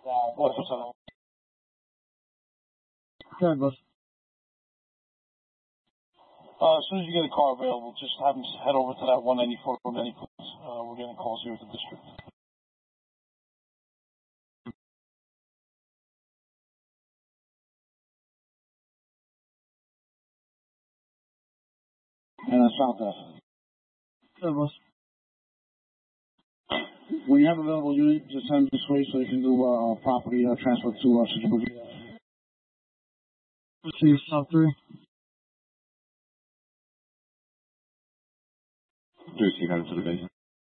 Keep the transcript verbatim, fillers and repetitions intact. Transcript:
What's up? Good, boss. Uh, as soon as you get a car available, just have them head over to that one ninety-four Road, any please. Uh, we're getting calls here at the district. And a South F. Good, boss. When you have available unit, just send them this way so you can do uh, property uh, transfer to uh, Shibuya. See South three. Three, so you got it to the base.